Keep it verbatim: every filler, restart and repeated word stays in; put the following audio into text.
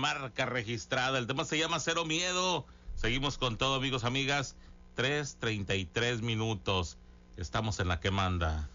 marca registrada. El tema se llama Cero Miedo. Seguimos con todo, amigos, amigas. tres treinta y tres minutos. Estamos en la que manda.